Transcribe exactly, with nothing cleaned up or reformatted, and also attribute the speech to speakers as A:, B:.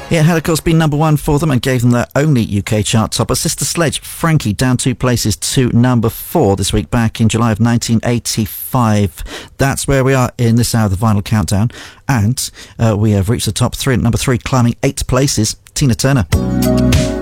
A: It had, of course, been number one for them and gave them their only U K chart topper. Sister Sledge, Frankie, down two places to number four this week, back in July of nineteen eighty-five. That's where we are in this hour of the Vinyl Countdown. And uh, we have reached the top three. At number three, climbing eight places, Tina Turner.